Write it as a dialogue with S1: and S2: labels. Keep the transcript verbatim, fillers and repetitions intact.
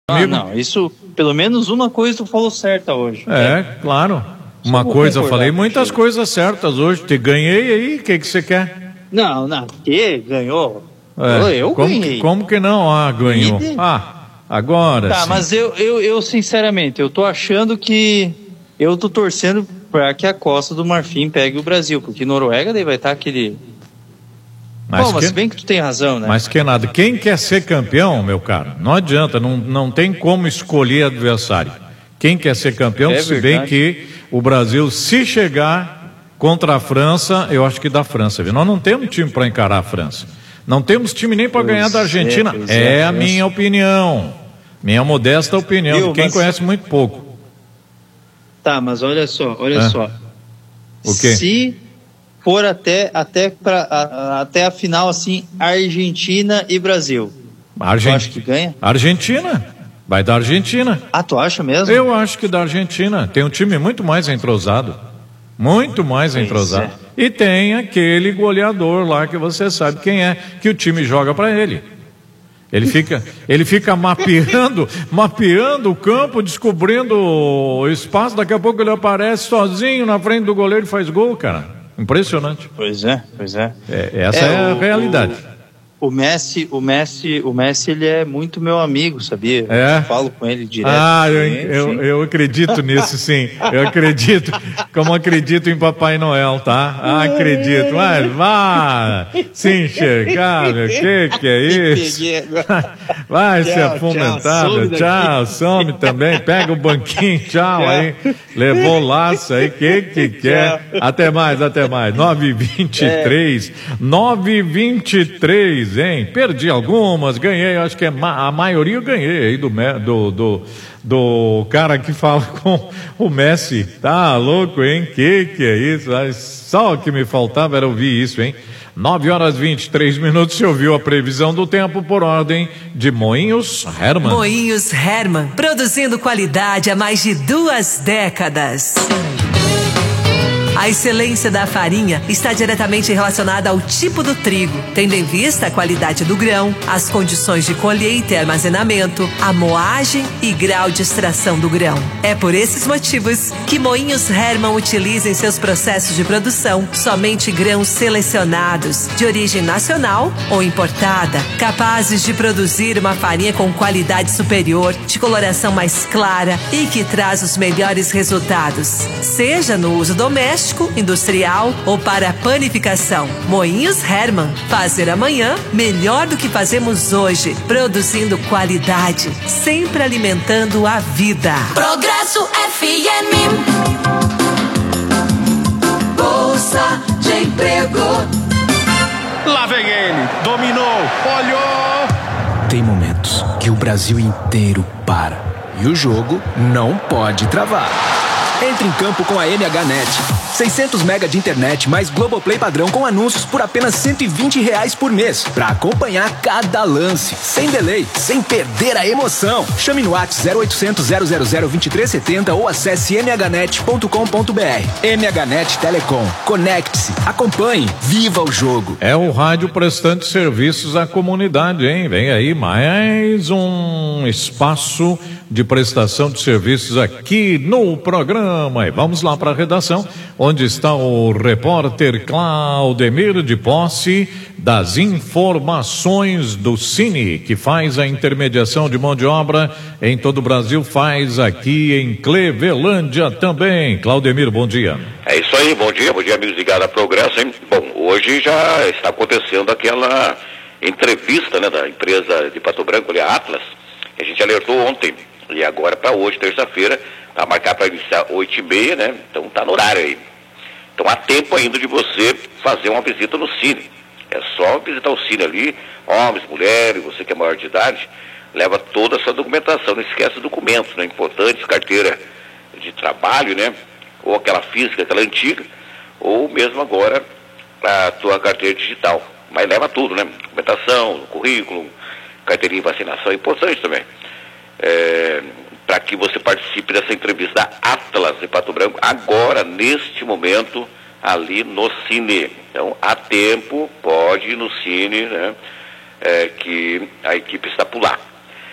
S1: Ah, não, isso, pelo menos uma coisa tu falou certa hoje.
S2: É, é. Claro. Uma coisa, eu falei muitas coisas certas hoje. Te ganhei aí, o que que você quer?
S1: Não, não, que ganhou?
S2: É,
S1: eu
S2: como
S1: ganhei.
S2: Que, como que não? Ah, ganhou. Ah, agora
S1: Tá,
S2: sim.
S1: mas eu, eu, eu, sinceramente, eu tô achando que... Eu tô torcendo pra que a Costa do Marfim pegue o Brasil, porque Noruega daí vai estar aquele...
S2: Mas,
S1: Bom, mas
S2: que,
S1: se bem que tu tem razão, né?
S2: Mas que nada, quem quer ser campeão, meu caro, não adianta, não, não tem como escolher adversário. Quem quer ser campeão,
S1: É
S2: se
S1: verdade.
S2: bem que o Brasil, se chegar contra a França, eu acho que dá França, viu? Nós não temos time para encarar a França. Não temos time nem para ganhar da Argentina.
S1: É, é,
S2: é a
S1: é.
S2: minha opinião. Minha modesta opinião,
S1: Viu,
S2: de quem
S1: mas...
S2: conhece muito pouco.
S1: Tá, mas olha só, olha
S2: É.
S1: só.
S2: O quê?
S1: Se for até, até, pra, a, até a final, assim, Argentina e Brasil,
S2: Argent...
S1: tu acha que ganha?
S2: Argentina. Vai dar Argentina.
S1: Ah, tu acha mesmo?
S2: Eu acho que da Argentina. Tem um time muito mais entrosado. Muito mais
S1: Pois
S2: entrosado.
S1: é.
S2: E tem aquele goleador lá que você sabe quem é, que o time joga para ele. Ele fica, ele fica mapeando, mapeando o campo, descobrindo o espaço. Daqui a pouco ele aparece sozinho na frente do goleiro e faz gol, cara. Impressionante.
S1: Pois é, pois é.
S2: É, essa
S1: É,
S2: é, a
S1: o-
S2: realidade.
S1: O, o Messi, o Messi, o Messi, ele é muito meu amigo, sabia?
S2: É?
S1: Eu falo com ele direto.
S2: Ah, eu,
S1: Sim,
S2: eu,
S1: sim.
S2: eu acredito nisso, sim. Eu acredito, como acredito em Papai Noel, tá? Ah, acredito. Vai, vá se enxergar, meu. Que que é isso?
S1: Peguei agora.
S2: Vai se
S1: Tchau,
S2: afumentar,
S1: tchau, some
S2: meu.
S1: daqui.
S2: Tchau, some também. Pega o banquinho, tchau aí. Levou o laço aí, que que quer? Até mais, até mais. nove e vinte e três. nove e vinte e três, hein? Perdi algumas, ganhei, acho que é ma- a maioria eu ganhei aí do, Me- do, do, do cara que fala com o Messi. Tá louco, hein? Que que é isso? Ai, só o que me faltava era ouvir isso, hein? nove horas e vinte e três minutos, você ouviu a previsão do tempo por ordem de Moinhos Herman.
S3: Moinhos Herman, produzindo qualidade há mais de duas décadas. A excelência da farinha está diretamente relacionada ao tipo do trigo, tendo em vista a qualidade do grão, as condições de colheita e armazenamento, a moagem e grau de extração do grão. É por esses motivos que Moinhos Herman utiliza em seus processos de produção somente grãos selecionados, de origem nacional ou importada, capazes de produzir uma farinha com qualidade superior, de coloração mais clara e que traz os melhores resultados, seja no uso doméstico, industrial ou para panificação. Moinhos Herman, fazer amanhã melhor do que fazemos hoje, produzindo qualidade, sempre alimentando a vida.
S4: Progresso F M. Bolsa de emprego.
S5: Lá vem ele, dominou, olhou.
S6: Tem momentos que o Brasil inteiro para e o jogo não pode travar. Entre em campo com a M H Net. seiscentos mega de internet mais Globoplay padrão com anúncios por apenas cento e vinte reais por mês. Pra acompanhar cada lance, sem delay, sem perder a emoção. Chame no WhatsApp zero oitocentos, zero zero zero, vinte e três setenta ou acesse m h net ponto com ponto b r. M H Net Telecom. Conecte-se, acompanhe, viva o jogo.
S2: É o rádio prestando serviços à comunidade, hein? Vem aí mais um espaço de prestação de serviços aqui no programa. E vamos lá para a redação, onde está o repórter Claudemir de Posse das informações do Cine, que faz a intermediação de mão de obra em todo o Brasil, faz aqui em Clevelândia também. Claudemir, bom dia.
S7: É isso aí, bom dia, bom dia amigos ligados à Progresso, hein? Bom, hoje já está acontecendo aquela entrevista, né, da empresa de Pato Branco, ali, a Atlas, que a gente alertou ontem, e agora para hoje, terça-feira, está marcado para iniciar oito e meia, né? Então tá no horário aí. Então há tempo ainda de você fazer uma visita no Cine. É só visitar o Cine ali, homens, mulheres, você que é maior de idade, leva toda a sua documentação, não esquece documentos, né? Importantes, carteira de trabalho, né? Ou aquela física, aquela antiga, ou mesmo agora a tua carteira digital. Mas leva tudo, né? Documentação, currículo, carteirinha de vacinação, é importante também. É, para que você participe dessa entrevista da Atlas de Pato Branco, agora, neste momento, ali no Cine. Então, há tempo, pode ir no Cine, né? É, que a equipe está por lá.